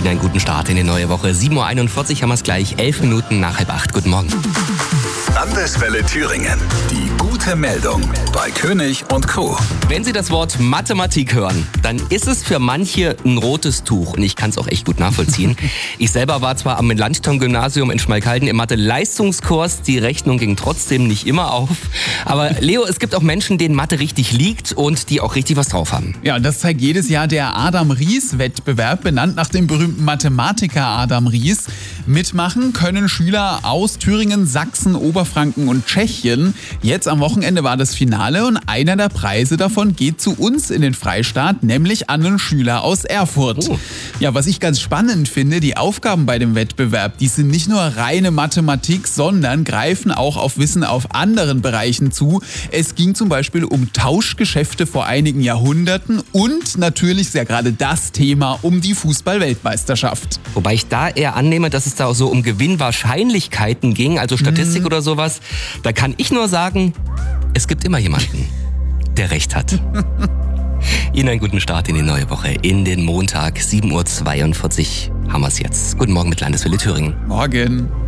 Ihnen einen guten Start in die neue Woche. 7.41 Uhr haben wir es gleich, 11 Minuten nach 7:30. Guten Morgen. Landeswelle Thüringen. Die gute Meldung bei König und Co. Wenn Sie das Wort Mathematik hören, dann ist es für manche ein rotes Tuch. Und ich kann es auch echt gut nachvollziehen. Ich selber war zwar am Landton-Gymnasium in Schmalkalden im Mathe-Leistungskurs. Die Rechnung ging trotzdem nicht immer auf. Aber Leo, es gibt auch Menschen, denen Mathe richtig liegt und die auch richtig was drauf haben. Ja, und das zeigt jedes Jahr der Adam-Ries-Wettbewerb, benannt nach dem berühmten Mathematiker Adam Ries. Mitmachen können Schüler aus Thüringen, Sachsen, Oberfranken und Tschechien. Jetzt am Wochenende war das Finale und einer der Preise davon geht zu uns in den Freistaat, nämlich an einen Schüler aus Erfurt. Oh. Ja, was ich ganz spannend finde, die Aufgaben bei dem Wettbewerb, die sind nicht nur reine Mathematik, sondern greifen auch auf Wissen auf anderen Bereichen zu. Es ging zum Beispiel um Tauschgeschäfte vor einigen Jahrhunderten und natürlich ist ja gerade das Thema um die Fußball-Weltmeisterschaft. Wobei ich da eher annehme, dass es da auch so um Gewinnwahrscheinlichkeiten ging, also Statistik oder sowas. Da kann ich nur sagen, es gibt immer jemanden, der recht hat. Ihnen einen guten Start in die neue Woche, in den Montag, 7.42 Uhr haben wir es jetzt. Guten Morgen mit Landeswelle Thüringen. Morgen.